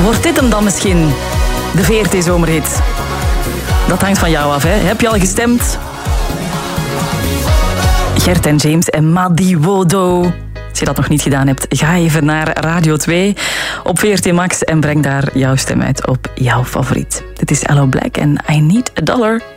Wordt dit hem dan misschien? De VRT-zomerhit. Dat hangt van jou af, hè? Heb je al gestemd? Gert en James en Madiwodo. Als je dat nog niet gedaan hebt, ga even naar Radio 2 op VRT Max en breng daar jouw stem uit op jouw favoriet. Dit is Aloe Blacc en I Need a Dollar.